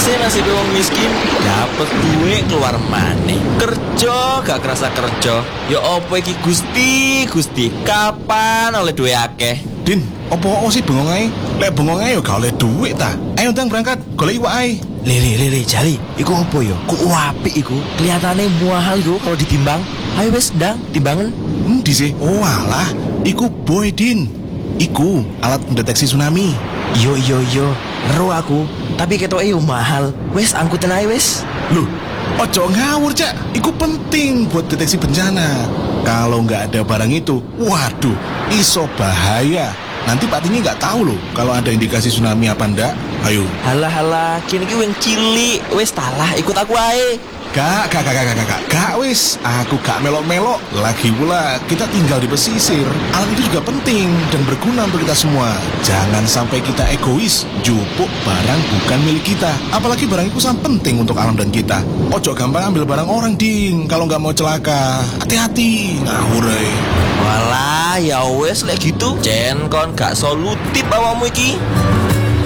nasib wong miskin, dapet duit keluar maneh. Kerja gak kerasa kerja. Ya opo iki Gusti, kapan oleh duit akeh? Din, opo sih bengong ae? Lek bengong ae yo gak oleh duit ta. Ayo ndang berangkat, golek iwak ae. Lele, jali, iku opo yo? Kok apik iku? Kelihatannya mahal iku kalau ditimbang. Ayo wes, ndang, timbangan. Endi sih? Oh alah, iku boy Din. Iku alat pendeteksi tsunami. Yo, ero aku. Tapi ketoke yo mahal. Wes, angkutin ae wes. Loh, ojo ngawur Cak. Iku penting buat deteksi bencana. Kalau nggak ada barang itu, waduh, iso bahaya. Nanti Pak Tini nggak tahu loh kalau ada indikasi tsunami apa ndak. Ayo. Halah, kini ki wing cilik. Wes talah, ikut aku ae. Gak wis, aku gak melok-melok. Lagi pula kita tinggal di pesisir. Alat itu juga penting dan berguna untuk kita semua. Jangan sampai kita egois, jupuk barang bukan milik kita. Apalagi barang itu sangat penting untuk alam dan kita. Ojo gampang ambil barang orang ding kalau nggak mau celaka. Hati-hati, ngawur ae. Walah, ya wes lek gitu. Jen kon gak solutif awakmu iki.